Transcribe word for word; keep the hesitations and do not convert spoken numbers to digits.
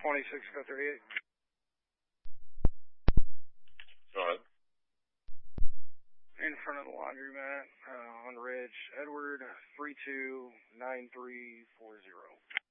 twenty-six go thirty-eight. Go ahead. In front of the laundromat uh, on Ridge, Edward three two nine three four zero.